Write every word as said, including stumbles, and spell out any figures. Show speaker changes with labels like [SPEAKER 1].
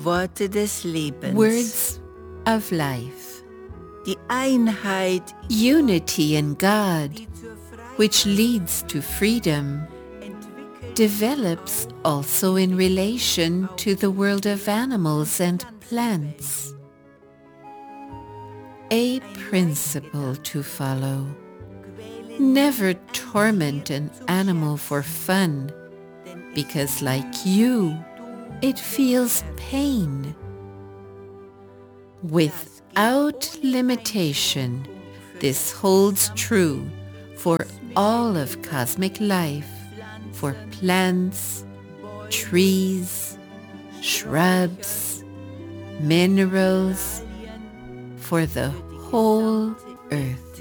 [SPEAKER 1] Worte des Lebens.
[SPEAKER 2] Words of life.
[SPEAKER 1] Die Einheit,
[SPEAKER 2] Unity in God,
[SPEAKER 1] die zur Freiheit
[SPEAKER 2] which leads to freedom,
[SPEAKER 1] entwickelt,
[SPEAKER 2] develops also in relation to the world of animals and plants. A principle to follow. Never torment an animal for fun, because like you, it feels pain. Without limitation, this holds true for all of cosmic life, for plants, trees, shrubs, minerals, for the whole earth.